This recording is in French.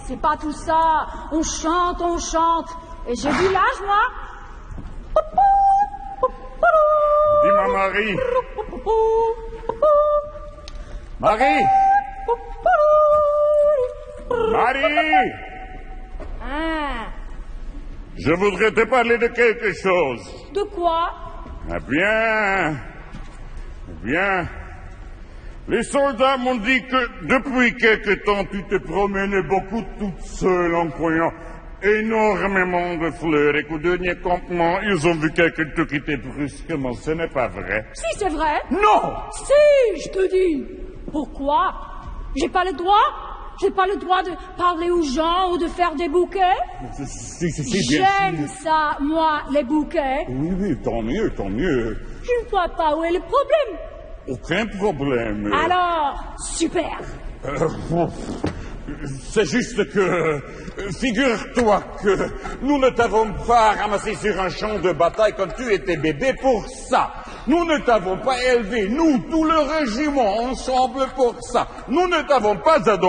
c'est pas tout ça. On chante, on chante. Et j'ai du l'âge, moi. Dis-moi, Marie. Marie. Marie. Hein? Je voudrais te parler de quelque chose. De quoi? Eh bien, les soldats m'ont dit que depuis quelque temps tu te promenais beaucoup toute seule en croyant énormément de fleurs et qu'au dernier campement ils ont vu quelqu'un te quitter brusquement. Ce n'est pas vrai? Si, c'est vrai. Non! Si, je te dis. Pourquoi? J'ai pas le droit? J'ai pas le droit de parler aux gens ou de faire des bouquets? Si, bien J'aime ça, moi, les bouquets. Oui, tant mieux. Je ne vois pas où est le problème. Aucun problème. Alors, super. C'est juste que, figure-toi que nous ne t'avons pas ramassé sur un champ de bataille quand tu étais bébé pour ça. Nous ne t'avons pas élevé, nous, tout le régiment, ensemble pour ça. Nous ne t'avons pas adopté.